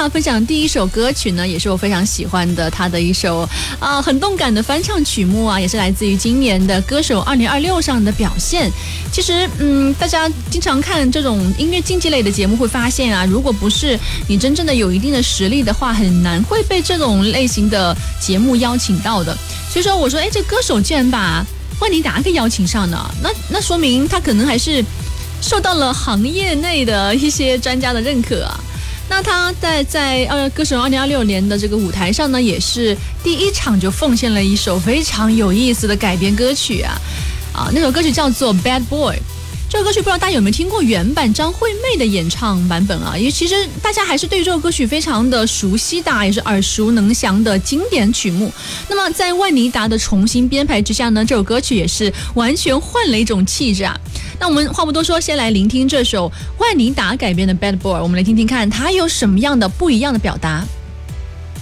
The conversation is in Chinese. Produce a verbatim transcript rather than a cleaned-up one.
要分享的第一首歌曲呢，也是我非常喜欢的，它的一首啊、呃、很动感的翻唱曲目啊，也是来自于今年的歌手二零二六上的表现。其实，嗯，大家经常看这种音乐竞技类的节目，会发现啊，如果不是你真正的有一定的实力的话，很难会被这种类型的节目邀请到的。所以说，我说，哎，这歌手居然把万妮达给邀请上了，那那说明他可能还是受到了行业内的一些专家的认可啊。那他在在呃歌手二零二六年的这个舞台上呢，也是第一场就奉献了一首非常有意思的改编歌曲啊啊，那首歌曲叫做 Bad Boy。这首歌曲不知道大家有没有听过原版张惠妹的演唱版本啊？因为其实大家还是对这首歌曲非常的熟悉的，也是耳熟能详的经典曲目。那么在万妮达的重新编排之下呢，这首歌曲也是完全换了一种气质啊。那我们话不多说，先来聆听这首万妮达改编的 Bad Boy， 我们来听听看它有什么样的不一样的表达。